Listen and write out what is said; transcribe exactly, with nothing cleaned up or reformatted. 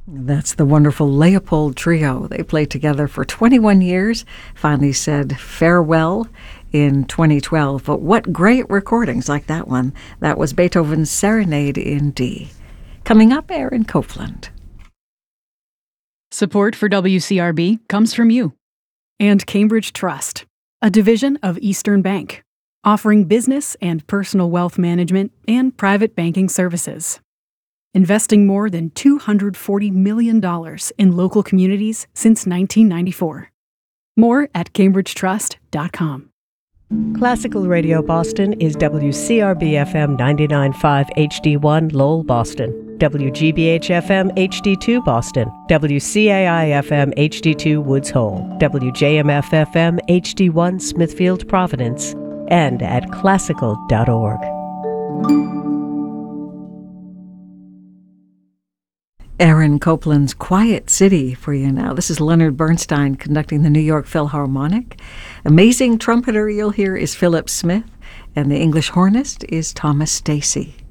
That's the wonderful Leopold Trio. They played together for twenty-one years, finally said farewell in twenty twelve. But what great recordings like that one. That was Beethoven's Serenade in D. Coming up, Aaron Copland. Support for W C R B comes from you and Cambridge Trust, a division of Eastern Bank, offering business and personal wealth management and private banking services. Investing more than two hundred forty million dollars in local communities since nineteen ninety-four. More at cambridge trust dot com. Classical Radio Boston is W C R B F M ninety-nine point five H D one Lowell, Boston, W G B H F M H D two Boston, W C A I F M H D two Woods Hole, W J M F F M H D one Smithfield, Providence, and at classical dot org. Aaron Copland's Quiet City for you now. This is Leonard Bernstein conducting the New York Philharmonic. Amazing trumpeter you'll hear is Philip Smith, and the English hornist is Thomas Stacy.